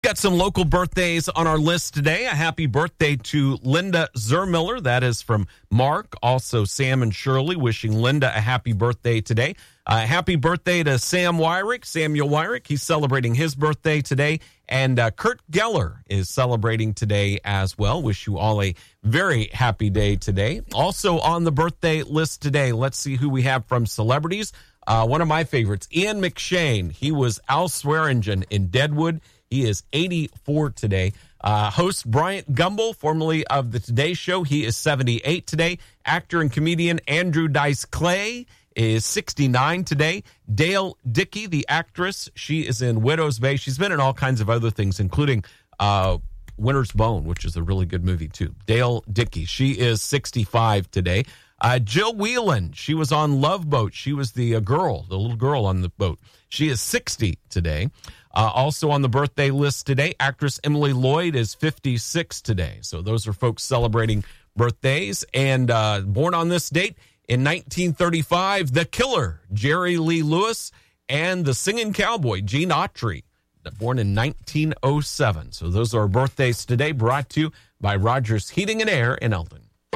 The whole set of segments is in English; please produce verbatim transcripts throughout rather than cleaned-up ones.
Got some local birthdays on our list today. A happy birthday to Linda Zermiller. That is from Mark. Also, Sam and Shirley wishing Linda a happy birthday today. Uh, happy birthday to Sam Wyrick, Samuel Wyrick. He's celebrating his birthday today. And uh, Kurt Geller is celebrating today as well. Wish you all a very happy day today. Also on the birthday list today, let's see who we have from celebrities. Uh, one of my favorites, Ian McShane. He was Al Swearingen in Deadwood. He is eighty-four today. Uh, host Bryant Gumbel, formerly of the Today Show, he is seventy-eight today. Actor and comedian Andrew Dice Clay is sixty-nine today. Dale Dickey, the actress, she is in Widow's Bay. She's been in all kinds of other things, including uh, Winter's Bone, which is a really good movie, too. Dale Dickey, she is sixty-five today. Uh, Jill Whelan, she was on Love Boat. She was the uh, girl, the little girl on the boat. She is sixty today. Uh, also on the birthday list today, actress Emily Lloyd is fifty-six today. So those are folks celebrating birthdays. And uh, born on this date in nineteen thirty-five, The Killer, Jerry Lee Lewis, and the singing cowboy, Gene Autry, born in nineteen oh seven. So those are our birthdays today, brought to you by Rogers Heating and Air in Eldon.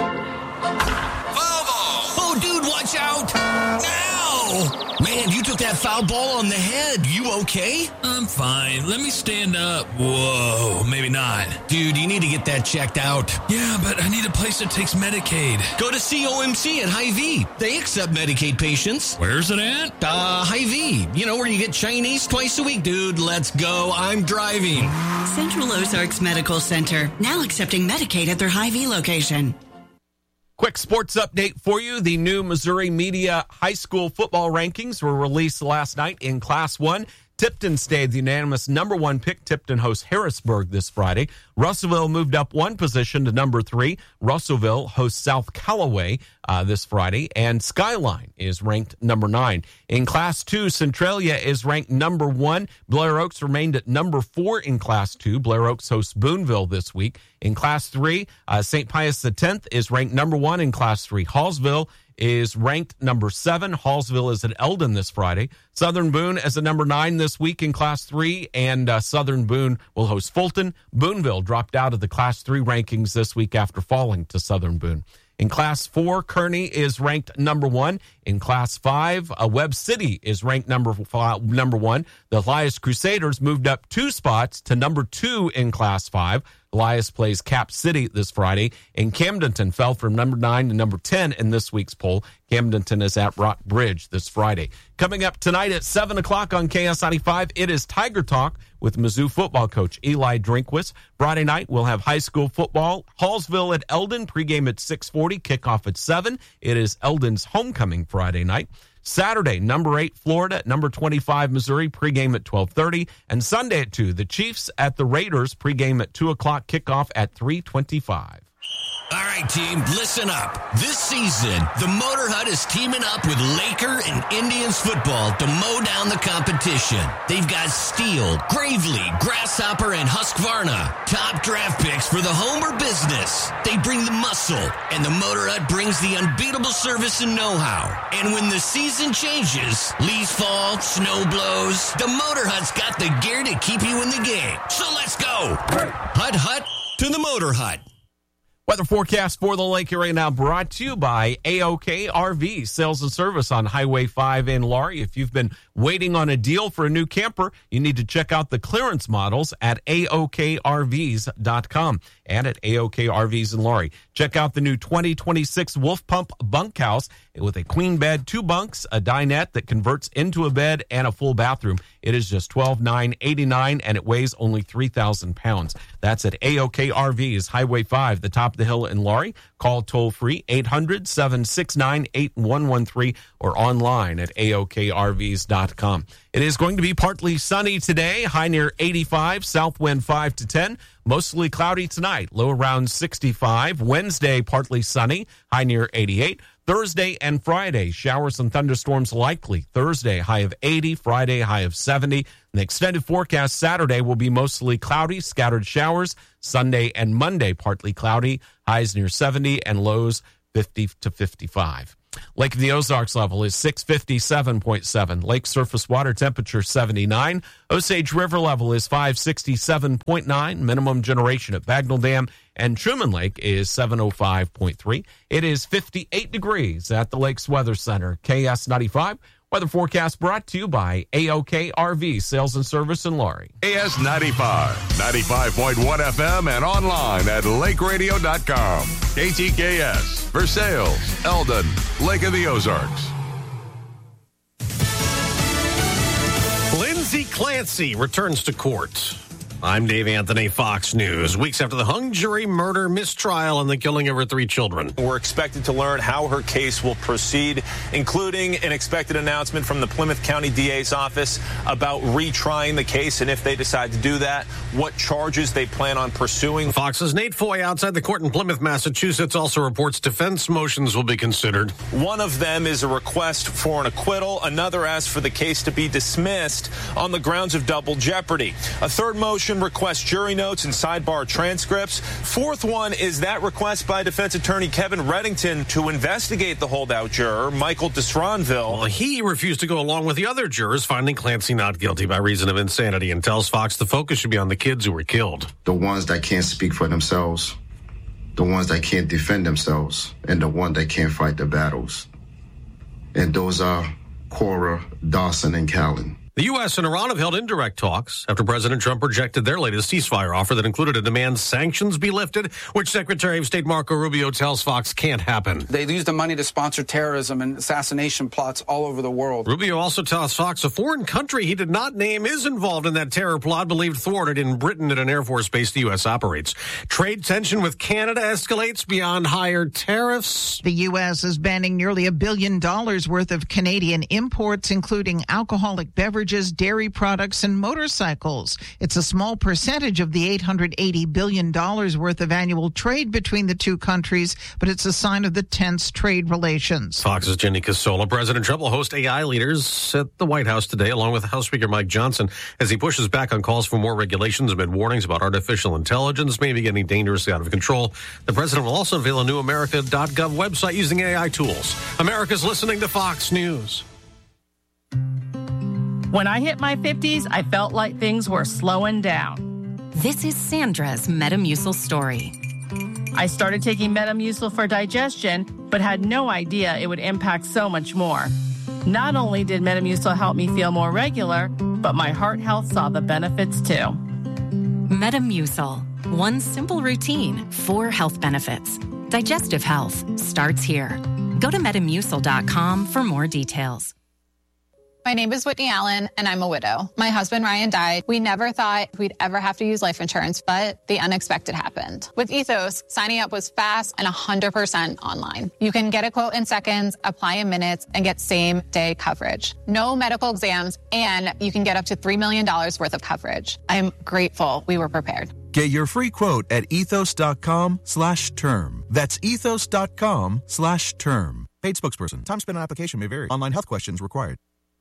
Oh, dude, watch out! Ow! Man, you took that foul ball on the head. You okay? I'm fine. Let me stand up. Whoa, maybe not. Dude, you need to get that checked out. Yeah, but I need a place that takes Medicaid. Go to C O M C at Hy-Vee. They accept Medicaid patients. Where's it at? Uh, Hy-Vee. You know where you get Chinese twice a week, dude. Let's go. I'm driving. Central Ozarks Medical Center, now accepting Medicaid at their Hy-Vee location. Quick sports update for you. The new Missouri Media High School football rankings were released last night in Class one. Tipton stayed the unanimous number one pick. Tipton hosts Harrisburg this Friday. Russellville moved up one position to number three. Russellville hosts South Callaway uh, this Friday. And Skyline is ranked number nine. In Class two, Centralia is ranked number one. Blair Oaks remained at number four in Class two. Blair Oaks hosts Boonville this week. In Class three, uh, Saint Pius X is ranked number one in Class three. Hallsville is ranked number seven. Hallsville is at Eldon this Friday. Southern Boone is at number nine this week in Class three, and uh, Southern Boone will host Fulton. Boonville dropped out of the Class three rankings this week after falling to Southern Boone. In Class four, Kearney is ranked number one. In Class five, uh, Webb City is ranked number five, number one. The Elias Crusaders moved up two spots to number two in Class five. Elias plays Cap City this Friday. And Camdenton fell from number nine to number ten in this week's poll. Camdenton is at Rock Bridge this Friday. Coming up tonight at seven o'clock on K S ninety-five, it is Tiger Talk with Mizzou football coach Eli Drinkwitz. Friday night, we'll have high school football. Hallsville at Eldon, pregame at six forty, kickoff at seven. It is Eldon's homecoming Friday night. Saturday, number eight, Florida, number twenty-five, Missouri, pregame at twelve thirty. And Sunday at two, the Chiefs at the Raiders, pregame at two o'clock, kickoff at three twenty-five. All right, team, listen up. This season, the Motor Hut is teaming up with Laker and Indians football to mow down the competition. They've got Steele, Gravely, Grasshopper, and Husqvarna. Top draft picks for the home or business. They bring the muscle, and the Motor Hut brings the unbeatable service and know-how. And when the season changes, leaves fall, snow blows, the Motor Hut's got the gear to keep you in the game. So let's go. Hut Hut to the Motor Hut. Weather forecast for the Lake area now brought to you by A O K R V, sales and service on Highway five in Laurie. If you've been waiting on a deal for a new camper, you need to check out the clearance models at A O K R Vs dot com and at A O K R Vs in Laurie. Check out the new twenty twenty-six Wolf Pump Bunkhouse with a queen bed, two bunks, a dinette that converts into a bed, and a full bathroom. It is just twelve thousand nine hundred eighty-nine dollars, and it weighs only three thousand pounds. That's at A O K R Vs, Highway five, the top of the hill in Laurie. Call toll-free eight hundred, seven six nine, eight one one three or online at A O K R Vs dot com. It is going to be partly sunny today, high near eighty-five, south wind five to ten. Mostly cloudy tonight, low around sixty-five. Wednesday, partly sunny, high near eighty-eight. Thursday and Friday, showers and thunderstorms likely. Thursday, high of eighty. Friday, high of seventy. The extended forecast Saturday will be mostly cloudy, scattered showers. Sunday and Monday, partly cloudy, highs near seventy and lows fifty to fifty-five. Lake of the Ozarks level is six fifty-seven point seven. Lake surface water temperature seventy-nine. Osage River level is five sixty-seven point nine. Minimum generation at Bagnell Dam and Truman Lake is seven oh five point three. It is fifty-eight degrees at the Lakes Weather Center. K S ninety-five. Weather forecast brought to you by A O K R V Sales and Service in Laurie. K S ninety-five, ninety-five point one F M and online at lake radio dot com. K T K S, Versailles, Eldon, Lake of the Ozarks. Lindsay Clancy returns to court. I'm Dave Anthony, Fox News. Weeks after the hung jury murder mistrial and the killing of her three children. We're expected to learn how her case will proceed, including an expected announcement from the Plymouth County D A's office about retrying the case, and if they decide to do that, what charges they plan on pursuing. Fox's Nate Foy outside the court in Plymouth, Massachusetts, also reports defense motions will be considered. One of them is a request for an acquittal. Another asks for the case to be dismissed on the grounds of double jeopardy. A third motion requests jury notes and sidebar transcripts. Fourth one is that request by defense attorney Kevin Reddington to investigate the holdout juror, Michael Desronville. Well, he refused to go along with the other jurors, finding Clancy not guilty by reason of insanity, and tells Fox the focus should be on the kids who were killed. The ones that can't speak for themselves, the ones that can't defend themselves, and the one that can't fight the battles. And those are Cora, Dawson, and Callan. The U S and Iran have held indirect talks after President Trump rejected their latest ceasefire offer that included a demand sanctions be lifted, which Secretary of State Marco Rubio tells Fox can't happen. They use the money to sponsor terrorism and assassination plots all over the world. Rubio also tells Fox a foreign country he did not name is involved in that terror plot believed thwarted in Britain at an Air Force base the U S operates. Trade tension with Canada escalates beyond higher tariffs. The U S is banning nearly a billion dollars worth of Canadian imports, including alcoholic beverages, dairy products, and motorcycles. It's a small percentage of the eight hundred eighty billion dollars worth of annual trade between the two countries, but it's a sign of the tense trade relations. Fox's Jenny Casola. President Trump will host A I leaders at the White House today, along with House Speaker Mike Johnson, as he pushes back on calls for more regulations amid warnings about artificial intelligence maybe getting dangerously out of control. The president will also unveil a new America dot gov website using A I tools. America's listening to Fox News. When I hit my fifties, I felt like things were slowing down. This is Sandra's Metamucil story. I started taking Metamucil for digestion, but had no idea it would impact so much more. Not only did Metamucil help me feel more regular, but my heart health saw the benefits too. Metamucil. One simple routine, four health benefits. Digestive health starts here. Go to metamucil dot com for more details. My name is Whitney Allen, and I'm a widow. My husband, Ryan, died. We never thought we'd ever have to use life insurance, but the unexpected happened. With Ethos, signing up was fast and one hundred percent online. You can get a quote in seconds, apply in minutes, and get same-day coverage. No medical exams, and you can get up to three million dollars worth of coverage. I'm grateful we were prepared. Get your free quote at ethos dot com slash term. That's ethos dot com slash term. Paid spokesperson. Time spent on application may vary. Online health questions required.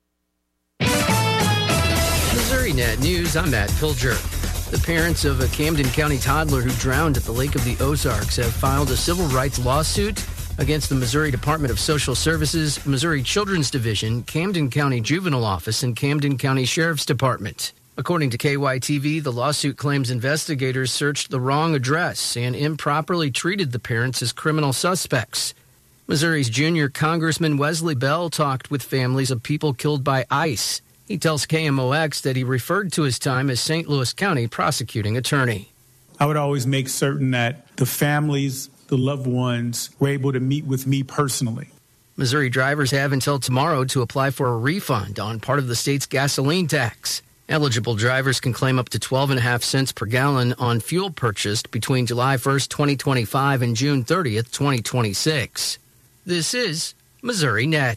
Missouri Net News, I'm Matt Pilger. The parents of a Camden County toddler who drowned at the Lake of the Ozarks have filed a civil rights lawsuit against the Missouri Department of Social Services, Missouri Children's Division, Camden County Juvenile Office, and Camden County Sheriff's Department. According to K Y T V, the lawsuit claims investigators searched the wrong address and improperly treated the parents as criminal suspects. Missouri's junior Congressman Wesley Bell talked with families of people killed by ICE. He tells K M O X that he referred to his time as Saint Louis County prosecuting attorney. I would always make certain that the families, the loved ones, were able to meet with me personally. Missouri drivers have until tomorrow to apply for a refund on part of the state's gasoline tax. Eligible drivers can claim up to twelve and a half cents per gallon on fuel purchased between July first, twenty twenty-five and June thirtieth, twenty twenty-six. This is Missouri Net.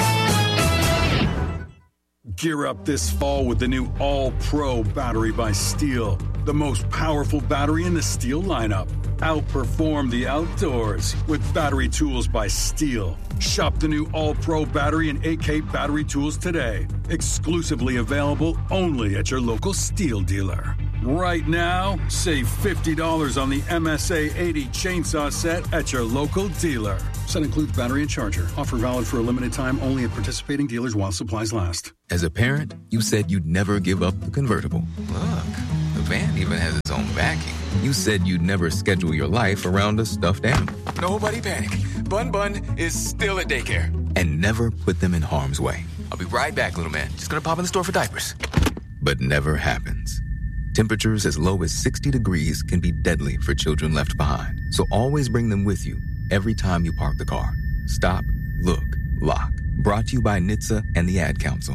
Gear up this fall with the new All-Pro battery by Steel. The most powerful battery in the Steel lineup. Outperform the outdoors with battery tools by Steel. Shop the new All-Pro battery and A K battery tools today. Exclusively available only at your local Steel dealer. Right now, save fifty dollars on the M S A eighty chainsaw set at your local dealer. Set includes battery and charger. Offer valid for a limited time only at participating dealers while supplies last. As a parent, you said you'd never give up the convertible. Look, the van even has its own backing. You said you'd never schedule your life around a stuffed animal. Nobody panic. Bun Bun is still at daycare. And never put them in harm's way. I'll be right back, little man. Just gonna pop in the store for diapers. But never happens. Temperatures as low as sixty degrees can be deadly for children left behind. So always bring them with you every time you park the car. Stop, look, lock. Brought to you by N H T S A and the Ad Council.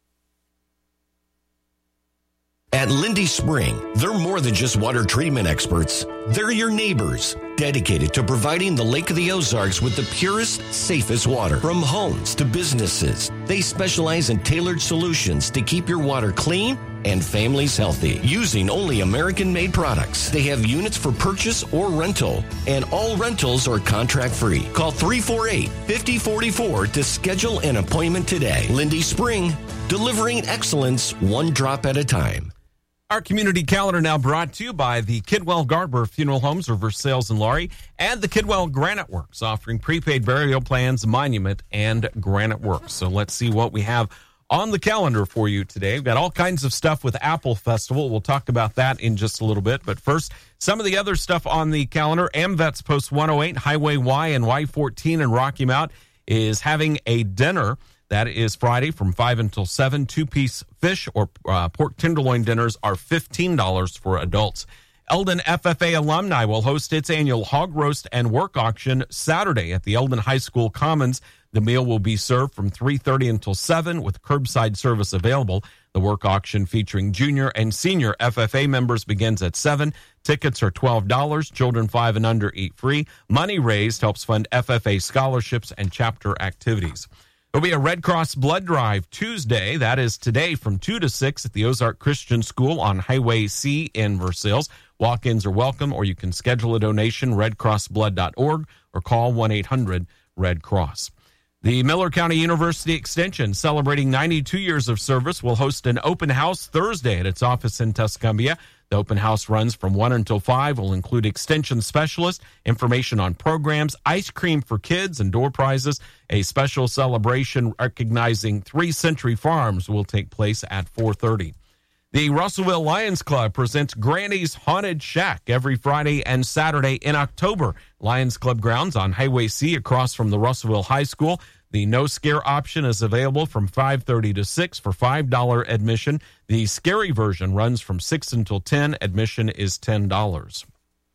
At Lindy Spring, they're more than just water treatment experts. They're your neighbors, dedicated to providing the Lake of the Ozarks with the purest, safest water. From homes to businesses, they specialize in tailored solutions to keep your water clean and families healthy, using only American-made products. They have units for purchase or rental, and all rentals are contract-free. Call three four eight, five oh four four to schedule an appointment today. Lindy Spring, delivering excellence one drop at a time. Our community calendar now brought to you by the Kidwell Garber Funeral Homes of Versailles and Laurie and the Kidwell Granite Works, offering prepaid burial plans, monument, and granite works. So let's see what we have on the calendar for you today. We've got all kinds of stuff with Apple Festival. We'll talk about that in just a little bit. But first, some of the other stuff on the calendar. AmVets Post one oh eight, Highway Y and Y fourteen in Rocky Mount is having a dinner. That is Friday from five until seven. Two-piece fish or uh, pork tenderloin dinners are fifteen dollars for adults. Eldon F F A Alumni will host its annual hog roast and work auction Saturday at the Eldon High School Commons. The meal will be served from three thirty until seven with curbside service available. The work auction featuring junior and senior F F A members begins at seven. Tickets are twelve dollars. Children five and under eat free. Money raised helps fund F F A scholarships and chapter activities. There'll be a Red Cross blood drive Tuesday. That is today from two to six at the Ozark Christian School on Highway C in Versailles. Walk-ins are welcome, or you can schedule a donation, red cross blood dot org, or call one eight hundred red cross. The Miller County University Extension, celebrating ninety-two years of service, will host an open house Thursday at its office in Tuscumbia. The open house runs from one until five, will include extension specialists, information on programs, ice cream for kids, and door prizes. A special celebration recognizing Three Century Farms will take place at four thirty. The Russellville Lions Club presents Granny's Haunted Shack every Friday and Saturday in October. Lions Club grounds on Highway C across from the Russellville High School. The no scare option is available from five thirty to six for five dollars admission. The scary version runs from six until ten. Admission is ten dollars.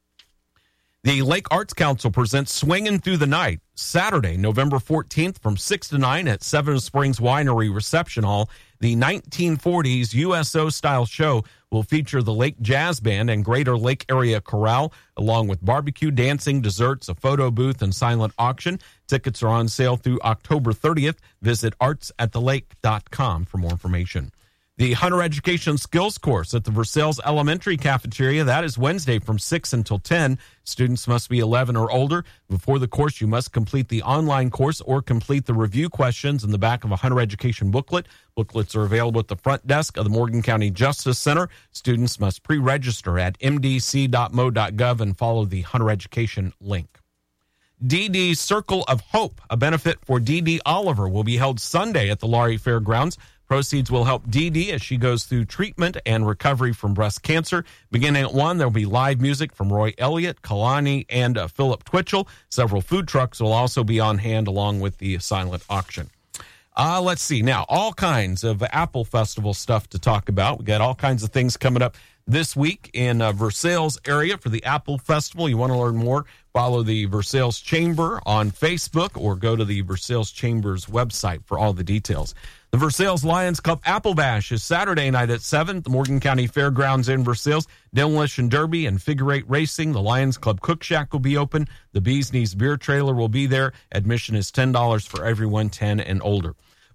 The Lake Arts Council presents Swingin' Through the Night Saturday, November fourteenth from six to nine at Seven Springs Winery Reception Hall. The nineteen forties U S O-style show will feature the Lake Jazz Band and Greater Lake Area Chorale, along with barbecue, dancing, desserts, a photo booth, and silent auction. Tickets are on sale through October thirtieth. Visit arts at the lake dot com for more information. The Hunter Education Skills Course at the Versailles Elementary Cafeteria, that is Wednesday from six until ten. Students must be eleven or older. Before the course, you must complete the online course or complete the review questions in the back of a Hunter Education booklet. Booklets are available at the front desk of the Morgan County Justice Center. Students must pre-register at m d c dot m o dot gov and follow the Hunter Education link. D D Circle of Hope, a benefit for Dee Dee Oliver, will be held Sunday at the Laurie Fairgrounds. Proceeds will help Dee Dee as she goes through treatment and recovery from breast cancer. Beginning at one, there will be live music from Roy Elliott, Kalani, and uh, Philip Twitchell. Several food trucks will also be on hand along with the silent auction. Uh, let's see. Now, all kinds of Apple Festival stuff to talk about. We got all kinds of things coming up this week in uh, Versailles area for the Apple Festival. You want to learn more, follow the Versailles Chamber on Facebook or go to the Versailles Chamber's website for all the details. The Versailles Lions Club Apple Bash is Saturday night at seven at the Morgan County Fairgrounds in Versailles. Demolition Derby and figure eight racing. The Lions Club Cook Shack will be open. The Bee's Knees Beer Trailer will be there. Admission is ten dollars for everyone ten and older.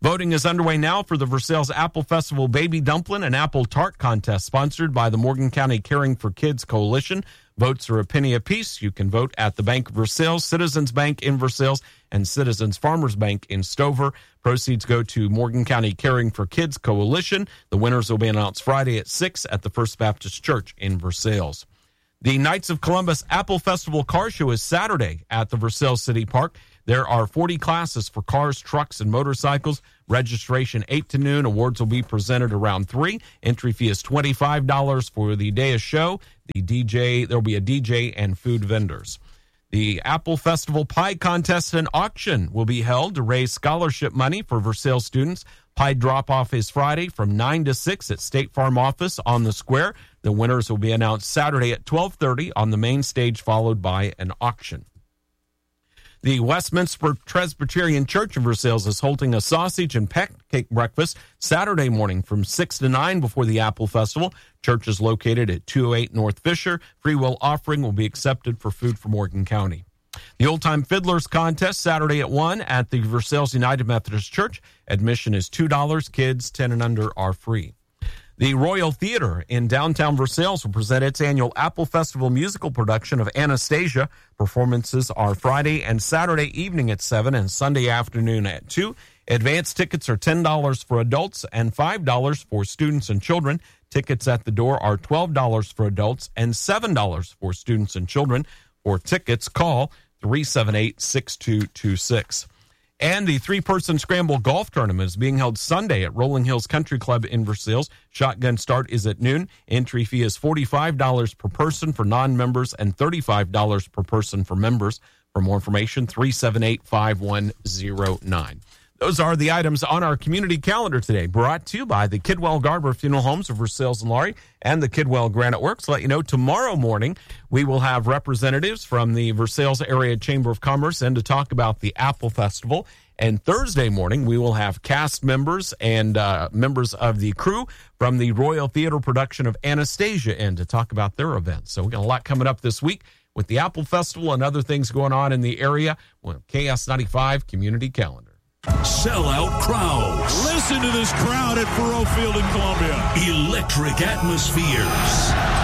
Voting is underway now for the Versailles Apple Festival Baby Dumpling and Apple Tart Contest, sponsored by the Morgan County Caring for Kids Coalition. Votes are a penny apiece. You can vote at the Bank of Versailles, Citizens Bank in Versailles, and Citizens Farmers Bank in Stover. Proceeds go to Morgan County Caring for Kids Coalition. The winners will be announced Friday at six at the First Baptist Church in Versailles. The Knights of Columbus Apple Festival Car Show is Saturday at the Versailles City Park. There are forty classes for cars, trucks, and motorcycles. Registration eight to noon. Awards will be presented around three. Entry fee is twenty-five dollars for the day of show. The D J, there will be a D J and food vendors. The Apple Festival Pie Contest and Auction will be held to raise scholarship money for Versailles students. Pie drop-off is Friday from nine to six at State Farm Office on the Square. The winners will be announced Saturday at twelve thirty on the main stage, followed by an auction. The Westminster Presbyterian Church of Versailles is holding a sausage and pancake breakfast Saturday morning from six to nine before the Apple Festival. Church is located at two oh eight North Fisher. Free will offering will be accepted for food for Morgan County. The Old Time Fiddlers Contest Saturday at one at the Versailles United Methodist Church. Admission is two dollars. Kids ten and under are free. The Royal Theater in downtown Versailles will present its annual Apple Festival musical production of Anastasia. Performances are Friday and Saturday evening at seven and Sunday afternoon at two. Advance tickets are ten dollars for adults and five dollars for students and children. Tickets at the door are twelve dollars for adults and seven dollars for students and children. For tickets, call three seven eight, six two two six. And the three-person scramble golf tournament is being held Sunday at Rolling Hills Country Club in Versailles. Shotgun start is at noon. Entry fee is forty-five dollars per person for non-members and thirty-five dollars per person for members. For more information, three seven eight, five one zero nine. Those are the items on our community calendar today, brought to you by the Kidwell Garber Funeral Homes of Versailles and Laurie and the Kidwell Granite Works. Let you know, tomorrow morning we will have representatives from the Versailles Area Chamber of Commerce in to talk about the Apple Festival. And Thursday morning we will have cast members and uh, members of the crew from the Royal Theater production of Anastasia in to talk about their events. So we got a lot coming up this week with the Apple Festival and other things going on in the area. Well, K S ninety-five Community Calendar. Sellout crowds. Listen to this crowd at Faurot Field in Columbia. Electric atmospheres.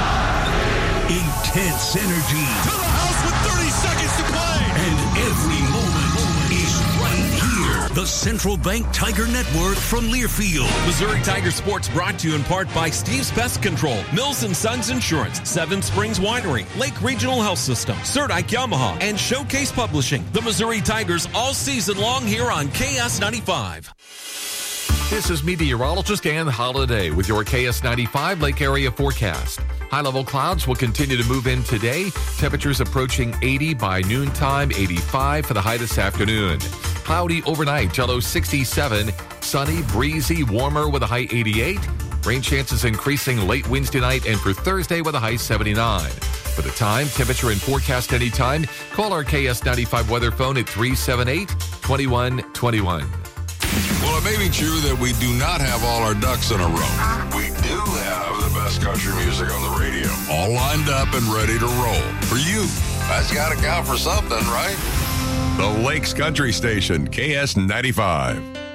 Intense energy. To the house with thirty seconds to play. And every moment is right here. The Central Bank Tiger Network from Learfield. Missouri Tiger Sports brought to you in part by Steve's Pest Control, Mills and Sons Insurance, Seven Springs Winery, Lake Regional Health System, Serdike Yamaha, and Showcase Publishing. The Missouri Tigers all season long here on K S ninety-five. This is meteorologist Ann Holiday with your K S ninety-five Lake Area forecast. High-level clouds will continue to move in today. Temperatures approaching eighty by noontime, eighty-five for the high this afternoon. Cloudy overnight, low sixty-seven. Sunny, breezy, warmer with a high eighty-eight. Rain chances increasing late Wednesday night and for Thursday with a high seventy-nine. For the time, temperature, and forecast anytime, call our K S ninety-five weather phone at three seven eight, two one two one. Well, it may be true that we do not have all our ducks in a row. We do have the best country music on the radio, all lined up and ready to roll. For you, that's got to count for something, right? The Lakes Country Station, K S ninety-five.